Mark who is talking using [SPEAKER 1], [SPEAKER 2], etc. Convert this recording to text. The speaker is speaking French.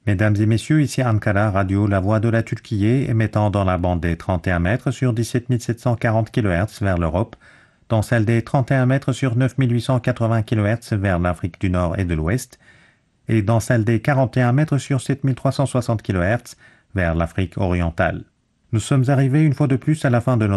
[SPEAKER 1] Mesdames et messieurs, ici Ankara Radio, la voix de la Turquie, émettant dans la bande des 31 mètres sur 17 740 kHz vers l'Europe, dans celle des 31 mètres sur 9 880 kHz vers l'Afrique du Nord et de l'Ouest, et dans celle des 41 mètres sur 7 360 kHz vers l'Afrique orientale. Nous sommes arrivés une fois de plus à la fin de notre